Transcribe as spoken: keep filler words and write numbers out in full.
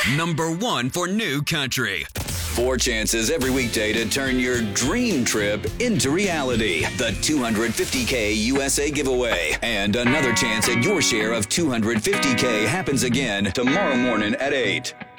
Number one for New Country. Four chances every weekday to turn your dream trip into reality. The two hundred fifty K U S A giveaway. And another chance at your share of two hundred fifty K happens again tomorrow morning at eight.